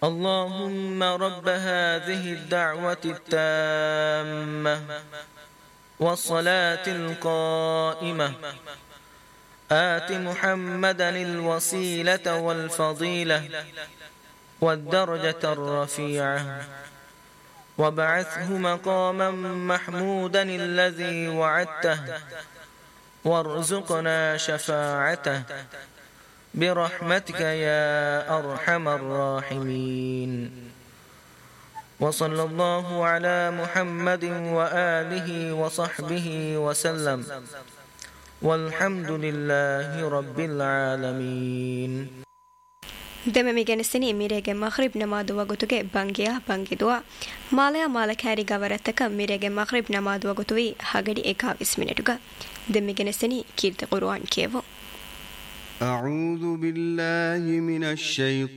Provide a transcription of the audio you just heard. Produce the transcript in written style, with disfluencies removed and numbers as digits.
اللهم رب هذه الدعوة التامة والصلاة القائمة آت محمدا الوسيلة والفضيلة والدرجة الرفيعة وابعثه مقاما محمودا الذي وعدته وارزقنا شفاعته برحمتك يا أرحم الراحمين. وصلى الله على محمد وآله وصحبه وسلم والحمد لله رب العالمين. دم میگنسنی میرهگه مغرب نماز وقتوگه بانگیا بانگیدوا مالیا مالکاری گورتک میرهگه مغرب نماز وقتوی هاگری 21 منیتوگه دم میگنسنی کیرت قرآن کیو. أعوذ بالله من الشيطان